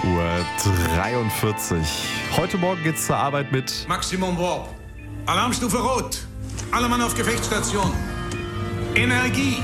8:43 Uhr. Heute Morgen geht's zur Arbeit mit Maximum Warp. Alarmstufe Rot. Alle Mann auf Gefechtsstation. Energie.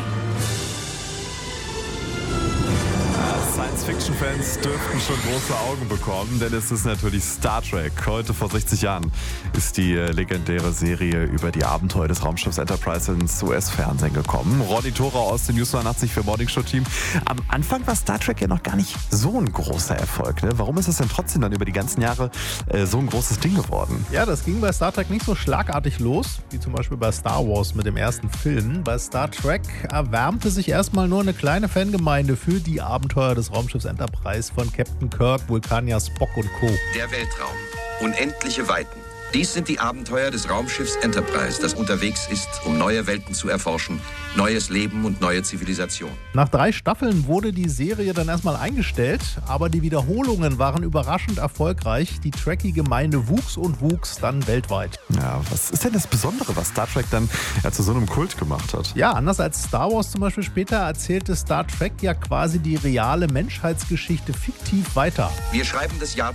Science-Fiction-Fans dürften schon große Augen bekommen, denn es ist natürlich Star Trek. Heute vor 60 Jahren ist die legendäre Serie über die Abenteuer des Raumschiffs Enterprise ins US-Fernsehen gekommen. Ronny Thora aus dem News 89 für Morning Show Team. Am Anfang war Star Trek ja noch gar nicht so ein großer Erfolg. Ne? Warum ist es denn trotzdem dann über die ganzen Jahre so ein großes Ding geworden? Ja, das ging bei Star Trek nicht so schlagartig los, wie zum Beispiel bei Star Wars mit dem ersten Film. Bei Star Trek erwärmte sich erstmal nur eine kleine Fangemeinde für die Abenteuer des Raumschiffs Enterprise von Captain Kirk, Vulkanier Spock und Co. Der Weltraum. Unendliche Weiten. Dies sind die Abenteuer des Raumschiffs Enterprise, das unterwegs ist, um neue Welten zu erforschen, neues Leben und neue Zivilisation. Nach 3 Staffeln wurde die Serie dann erstmal eingestellt, aber die Wiederholungen waren überraschend erfolgreich. Die Trekkie-Gemeinde wuchs und wuchs dann weltweit. Ja, was ist denn das Besondere, was Star Trek dann zu so einem Kult gemacht hat? Ja, anders als Star Wars zum Beispiel später erzählte Star Trek ja quasi die reale Menschheitsgeschichte fiktiv weiter. Wir schreiben das Jahr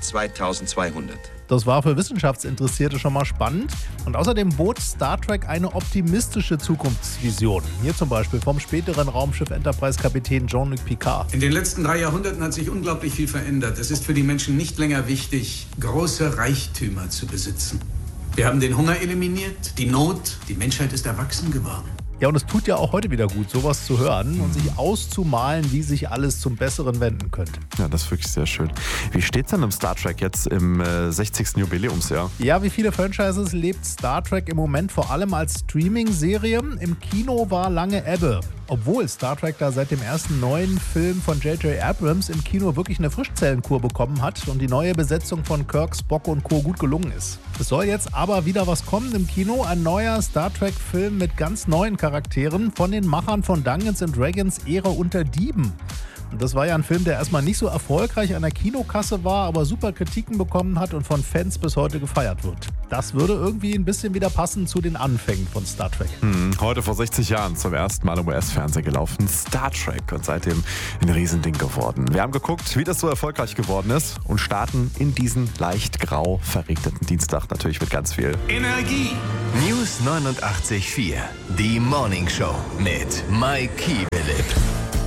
2200. Das war für Wissenschaftsinteressierte schon mal spannend. Und außerdem bot Star Trek eine optimistische Zukunftsvision. Hier zum Beispiel vom späteren Raumschiff Enterprise-Kapitän Jean-Luc Picard. In den letzten 3 Jahrhunderten hat sich unglaublich viel verändert. Es ist für die Menschen nicht länger wichtig, große Reichtümer zu besitzen. Wir haben den Hunger eliminiert, die Not. Die Menschheit ist erwachsen geworden. Ja, und es tut ja auch heute wieder gut, sowas zu hören und sich auszumalen, wie sich alles zum Besseren wenden könnte. Ja, das ist wirklich sehr schön. Wie steht's denn um Star Trek jetzt im 60. Jubiläumsjahr? Ja, wie viele Franchises lebt Star Trek im Moment vor allem als Streaming-Serie. Im Kino war lange Ebbe. Obwohl Star Trek da seit dem ersten neuen Film von J.J. Abrams im Kino wirklich eine Frischzellenkur bekommen hat und die neue Besetzung von Kirk, Spock und Co. gut gelungen ist. Es soll jetzt aber wieder was kommen im Kino, ein neuer Star Trek-Film mit ganz neuen Charakteren von den Machern von Dungeons & Dragons Ehre unter Dieben. Und das war ja ein Film, der erstmal nicht so erfolgreich an der Kinokasse war, aber super Kritiken bekommen hat und von Fans bis heute gefeiert wird. Das würde irgendwie ein bisschen wieder passen zu den Anfängen von Star Trek. Heute vor 60 Jahren zum ersten Mal im US-Fernsehen gelaufen. Star Trek und seitdem ein Riesending geworden. Wir haben geguckt, wie das so erfolgreich geworden ist und starten in diesen leicht grau verregneten Dienstag natürlich mit ganz viel Energie. News 89.4. Die Morning Show mit Mike Kiebelip.